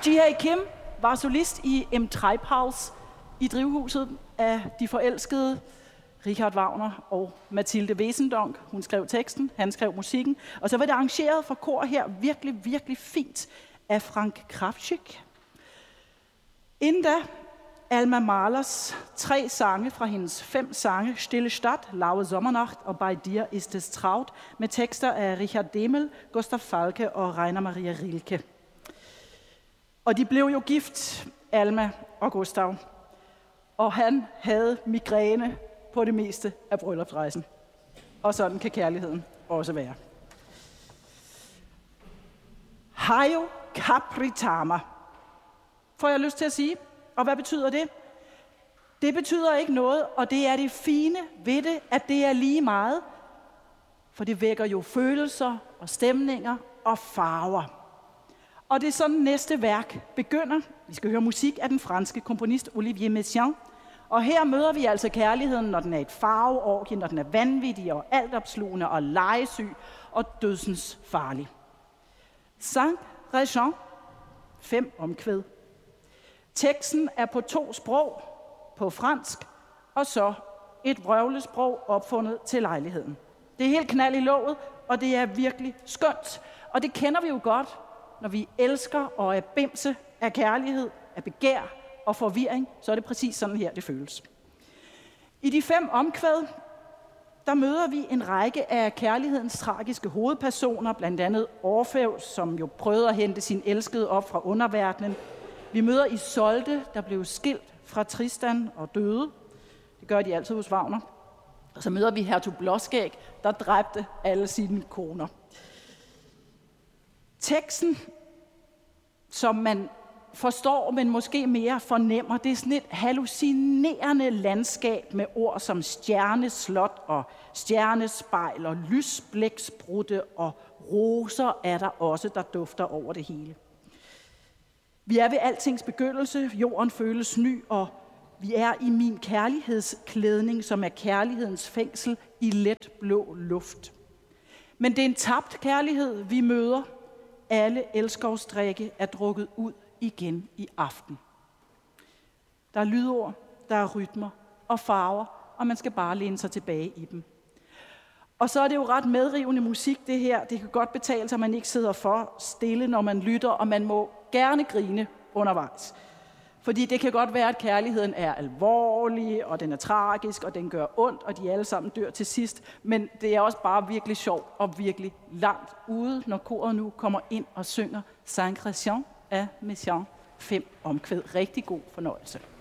Ji-Hae Kim var solist i M. Treibhaus i drivhuset af de forelskede Richard Wagner og Mathilde Wesendonck. Hun skrev teksten, han skrev musikken. Og så var det arrangeret for kor her virkelig, virkelig fint af Frank Krawczyk. Inden da Alma Mahlers 3 sange fra hendes 5 sange, Stille Stadt, Laue Sommernacht og Bei dir ist es traut, med tekster af Richard Demel, Gustav Falke og Rainer Maria Rilke. Og de blev jo gift, Alma og Gustav, og han havde migræne på det meste af bryllupsrejsen. Og sådan kan kærligheden også være. Hajo Capritama, får jeg lyst til at sige. Og hvad betyder det? Det betyder ikke noget, og det er det fine ved det, at det er lige meget. For det vækker jo følelser og stemninger og farver. Og det er sådan næste værk begynder. Vi skal høre musik af den franske komponist Olivier Messiaen. Og her møder vi altså kærligheden, når den er et farveorgie, når den er vanvittig og altopslugende og legesyg og dødsens farlig. 5 régions, 5 omkvæd. Teksten er på 2 sprog, på fransk og så et vrøvlesprog opfundet til lejligheden. Det er helt knald i låget, og det er virkelig skønt. Og det kender vi jo godt, når vi elsker og er bimse af kærlighed, af begær og forvirring, så er det præcis sådan her, det føles. I de 5 omkvæd, der møder vi en række af kærlighedens tragiske hovedpersoner, blandt andet Orfeus, som jo prøvede at hente sin elskede op fra underverdenen. Vi møder Isolde, der blev skilt fra Tristan og døde. Det gør de altid hos Wagner. Og så møder vi hertug Blåskæg, der dræbte alle sine koner. Teksten, som man forstår, men måske mere fornemmer, det er sådan et hallucinerende landskab med ord som stjerneslot og stjernespejl og lysblæksprutte og roser er der også, der dufter over det hele. Vi er ved altings begyndelse, jorden føles ny, og vi er i min kærlighedsklædning, som er kærlighedens fængsel i let blå luft. Men det er en tabt kærlighed, vi møder. Alle elskovsdrikke er drukket ud igen i aften. Der er lydord, der er rytmer og farver, og man skal bare læne sig tilbage i dem. Og så er det jo ret medrivende musik, det her. Det kan godt betale sig, at man ikke sidder for stille, når man lytter, og man må gerne grine undervejs. Fordi det kan godt være, at kærligheden er alvorlig, og den er tragisk, og den gør ondt, og de alle sammen dør til sidst. Men det er også bare virkelig sjovt og virkelig langt ude, når koret nu kommer ind og synger 5 régions af Messiaen. 5 omkvæd. Rigtig god fornøjelse.